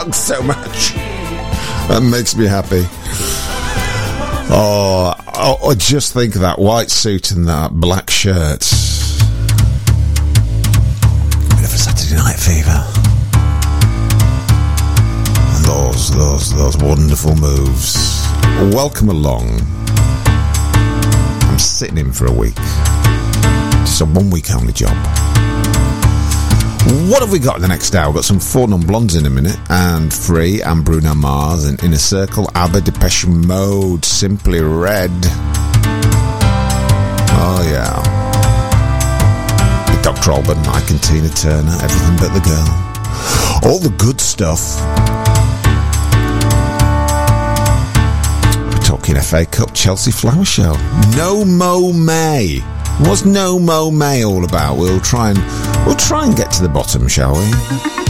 song so much. That makes me happy. Oh, just think of that white suit and that black shirt. Bit of a Saturday Night Fever. And those wonderful moves. Welcome along. I'm sitting in for a week. Just a 1 week only job. What have we got in the next hour? We've got some 4 Non-Blondes in a minute, and Free, and Bruno Mars, and Inner Circle, ABBA, Depeche Mode, Simply Red. Oh yeah. With Dr. Alban, Ike and Tina Turner, Everything But the Girl. All the good stuff. We're talking FA Cup, Chelsea Flower Show. No Mo May. What's No Mo May all about? We'll try and get to the bottom, shall we?